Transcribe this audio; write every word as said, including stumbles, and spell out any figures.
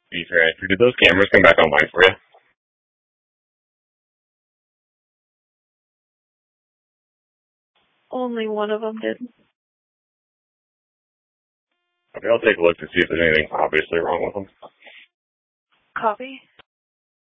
Be fair, did those cameras come back online for you? Only one of them did. Okay, I'll take a look to see if there's anything obviously wrong with them. Copy.